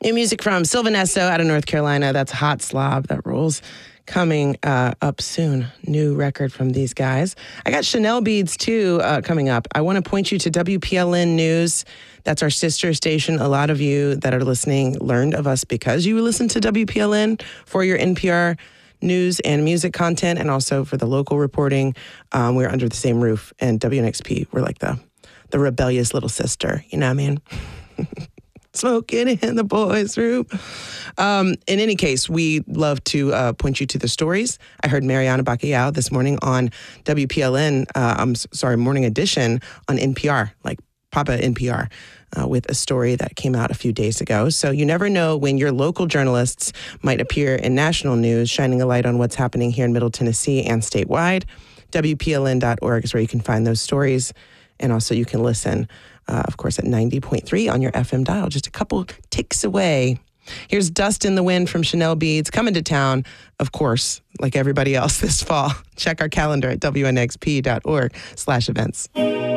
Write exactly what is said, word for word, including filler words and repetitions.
New music from Sylvan Esso out of North Carolina. That's Hot Slob. That rules. Coming uh, up soon. New record from these guys. I got Chanel beads, too, uh, coming up. I want to point you to W P L N News. That's our sister station. A lot of you that are listening learned of us because you listen to W P L N for your N P R news and music content, and also for the local reporting. Um, we're under the same roof. And W N X P, we're like the, the rebellious little sister. You know what I mean? Smoking in the boys' room. Um, in any case, we love to uh, point you to the stories. I heard Mariana Bacallao this morning on W P L N, uh, I'm sorry, Morning Edition on N P R, like Papa N P R, uh, with a story that came out a few days ago. So you never know when your local journalists might appear in national news, shining a light on what's happening here in Middle Tennessee and statewide. W P L N dot org is where you can find those stories. And also you can listen, uh, of course, at ninety point three on your F M dial, just a couple ticks away. Here's Dust in the Wind from Chanel Beads, coming to town, of course, like everybody else this fall. Check our calendar at W N X P dot org slash events.